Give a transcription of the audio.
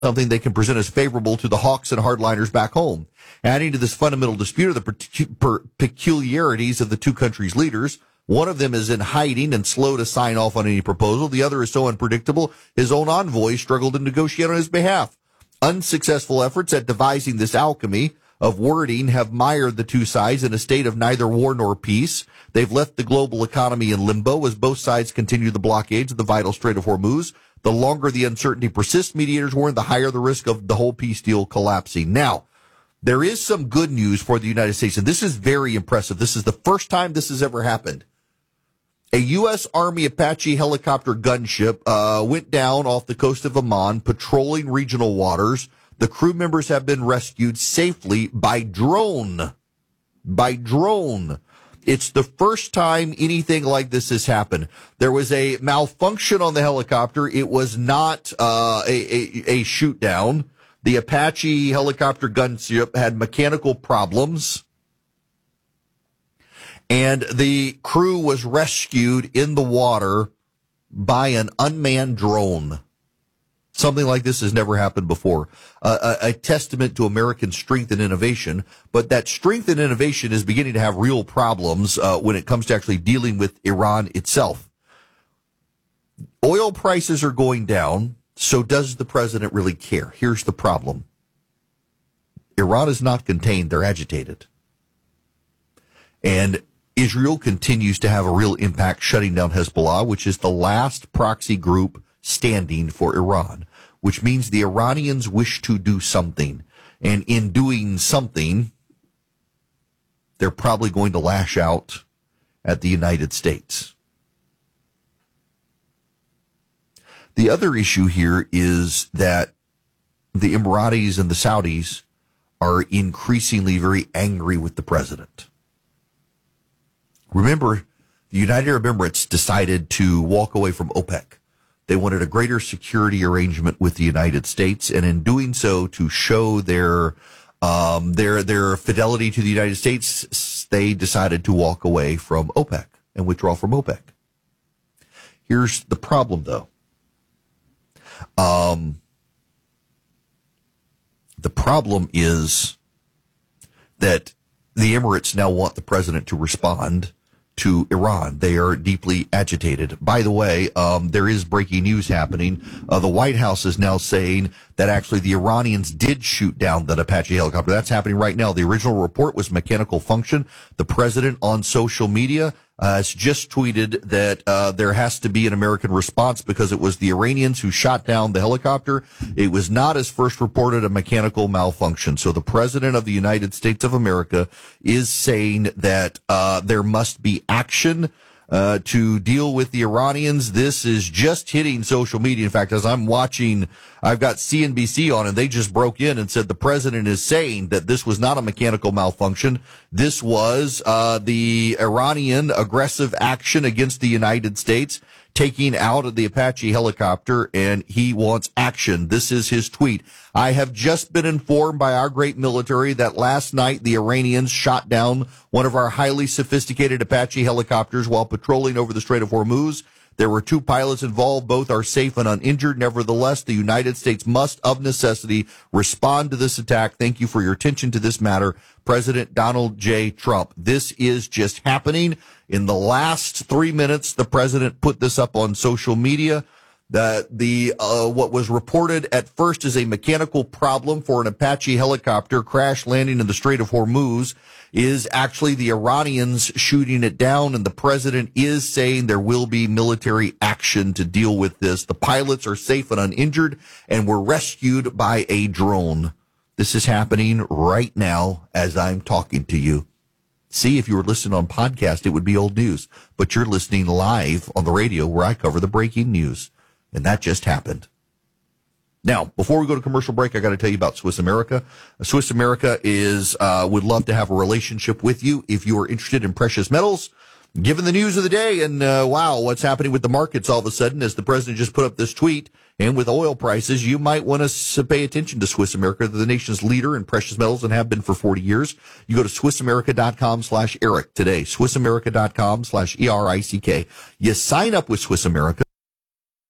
something they can present as favorable to the hawks and hardliners back home. Adding to this fundamental dispute are the peculiarities of the two countries' leaders. One of them is in hiding and slow to sign off on any proposal. The other is so unpredictable, his own envoy struggled to negotiate on his behalf. Unsuccessful efforts at devising this alchemy of wording have mired the two sides in a state of neither war nor peace. They've left the global economy in limbo as both sides continue the blockades of the vital Strait of Hormuz. The longer the uncertainty persists, mediators warn, the higher the risk of the whole peace deal collapsing. Now, there is some good news for the United States, and this is very impressive. This is the first time this has ever happened. A U.S. Army Apache helicopter gunship went down off the coast of Oman, patrolling regional waters. The crew members have been rescued safely by drone. By drone. It's the first time anything like this has happened. There was a malfunction on the helicopter. It was not a shoot down. The Apache helicopter gunship had mechanical problems, and the crew was rescued in the water by an unmanned drone. Something like this has never happened before. A testament to American strength and innovation, but that strength and innovation is beginning to have real problems when it comes to actually dealing with Iran itself. Oil prices are going down, so does the president really care? Here's the problem. Iran is not contained, they're agitated. And Israel continues to have a real impact shutting down Hezbollah, which is the last proxy group standing for Iran, which means the Iranians wish to do something. And in doing something, they're probably going to lash out at the United States. The other issue here is that the Emiratis and the Saudis are increasingly very angry with the president. Remember, the United Arab Emirates decided to walk away from OPEC. They wanted a greater security arrangement with the United States, and in doing so, to show their fidelity to the United States, they decided to walk away from OPEC and withdraw from OPEC. Here's the problem, though. The problem is that the Emirates now want the president to respond to Iran. They are deeply agitated. By the way, there is breaking news happening. The White House is now saying that actually the Iranians did shoot down that Apache helicopter. That's happening right now. The original report was mechanical function. The president on social media has just tweeted that there has to be an American response because it was the Iranians who shot down the helicopter. It was not, as first reported, a mechanical malfunction. So the president of the United States of America is saying that there must be action to deal with the Iranians. This is just hitting social media. In fact, as I'm watching, I've got CNBC on, and they just broke in and said the president is saying that this was not a mechanical malfunction. This was the Iranian aggressive action against the United States, taking out the Apache helicopter, and he wants action. This is his tweet. I have just been informed by our great military that last night the Iranians shot down one of our highly sophisticated Apache helicopters while patrolling over the Strait of Hormuz. There were 2 pilots involved. Both are safe and uninjured. Nevertheless, the United States must, of necessity, respond to this attack. Thank you for your attention to this matter, President Donald J. Trump. This is just happening. In the last 3 minutes, the president put this up on social media. What was reported at first as a mechanical problem for an Apache helicopter crash landing in the Strait of Hormuz is actually the Iranians shooting it down, and the president is saying there will be military action to deal with this. The pilots are safe and uninjured and were rescued by a drone. This is happening right now as I'm talking to you. See, if you were listening on podcast, it would be old news, but you're listening live on the radio where I cover the breaking news. And that just happened. Now, before we go to commercial break, I got to tell you about Swiss America. Swiss America would love to have a relationship with you if you are interested in precious metals. Given the news of the day and, wow, what's happening with the markets all of a sudden as the president just put up this tweet, and with oil prices, you might want to pay attention to Swiss America. They're the nation's leader in precious metals and have been for 40 years. You go to SwissAmerica.com/Eric today, SwissAmerica.com/ERICK. You sign up with Swiss America.